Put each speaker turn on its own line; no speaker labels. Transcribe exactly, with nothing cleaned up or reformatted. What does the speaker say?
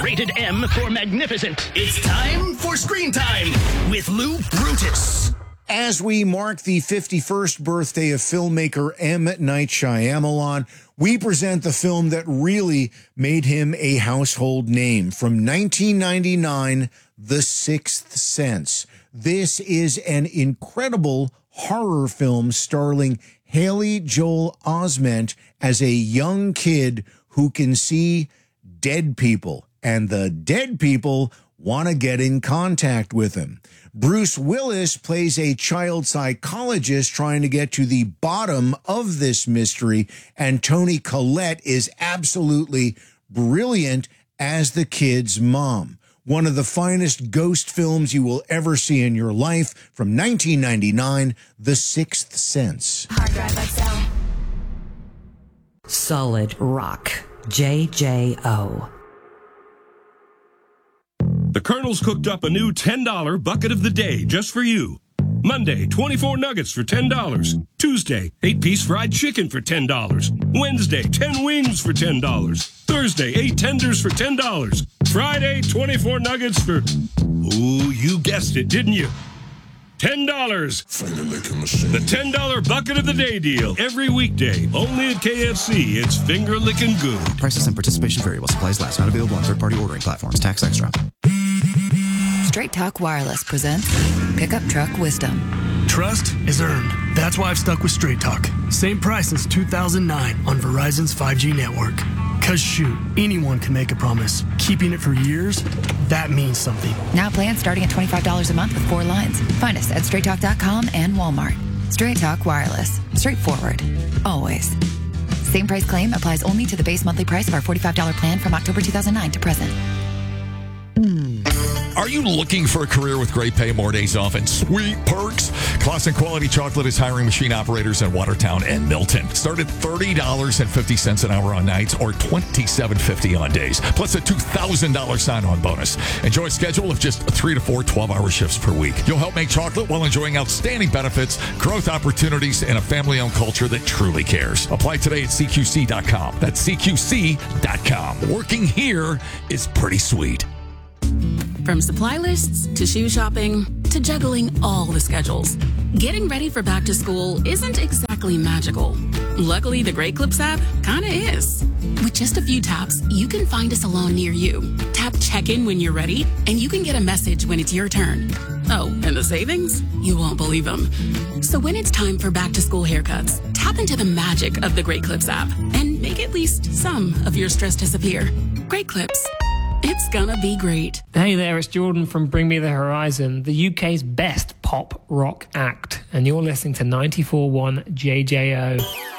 Rated M for magnificent.
It's time for Screen Time with Lou Brutus.
As we mark the fifty-first birthday of filmmaker M. Night Shyamalan, we present the film that really made him a household name. From nineteen ninety-nine, The Sixth Sense. This is an incredible horror film starring Haley Joel Osment as a young kid who can see dead people, and the dead people want to get in contact with him. Bruce Willis plays a child psychologist trying to get to the bottom of this mystery, and Toni Collette is absolutely brilliant as the kid's mom. One of the finest ghost films you will ever see in your life, from nineteen ninety-nine, The Sixth Sense.
Hard Drive X L.
Solid Rock. J J O.
The Colonel's cooked up a new ten dollar bucket of the day just for you. Monday, twenty-four nuggets for ten dollars. Tuesday, eight piece fried chicken for ten dollars. Wednesday, ten wings for ten dollars. Thursday, eight tenders for ten dollars. Friday, twenty-four nuggets for... Ooh, you guessed it, didn't you? ten dollars. The ten dollar bucket of the day deal. Every weekday, only at K F C. It's finger-licking good.
Prices and participation variable. Supplies last. Not available on third-party ordering platforms. Tax extra.
Straight Talk Wireless presents Pickup Truck Wisdom.
Trust is earned. That's why I've stuck with Straight Talk. Same price since two thousand nine on Verizon's five G network. Cause shoot, anyone can make a promise. Keeping it for years, that means something.
Now plans starting at twenty-five dollars a month with four lines. Find us at straight talk dot com and Walmart. Straight Talk Wireless. Straightforward. Always. Same price claim applies only to the base monthly price of our forty-five dollar plan from October two thousand nine to present.
Are you looking for a career with great pay, more days off, and sweet perks? Classic Quality Chocolate is hiring machine operators in Watertown and Milton. Start at thirty dollars and fifty cents an hour on nights or twenty-seven fifty on days, plus a two thousand dollars sign-on bonus. Enjoy a schedule of just three to four twelve-hour shifts per week. You'll help make chocolate while enjoying outstanding benefits, growth opportunities, and a family-owned culture that truly cares. Apply today at C Q C dot com. That's C Q C dot com. Working here is pretty sweet.
From supply lists to shoe shopping to juggling all the schedules, getting ready for back to school isn't exactly magical. Luckily, the Great Clips app kinda is. With just a few taps, you can find a salon near you. Tap check-in when you're ready, and you can get a message when it's your turn. Oh, and the savings? You won't believe them. So when it's time for back to school haircuts, tap into the magic of the Great Clips app and make at least some of your stress disappear. Great Clips. It's gonna be great.
Hey there, it's Jordan from Bring Me the Horizon, the U K's best pop rock act, and you're listening to ninety-four point one J J O.